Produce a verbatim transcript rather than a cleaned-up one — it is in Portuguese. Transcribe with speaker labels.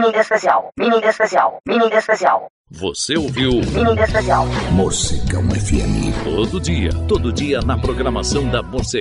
Speaker 1: Mini especial. Mini especial. Mini especial.
Speaker 2: Você ouviu
Speaker 1: Mini especial.
Speaker 3: Morcegão F M.
Speaker 2: Todo dia, todo dia na programação da Morcegão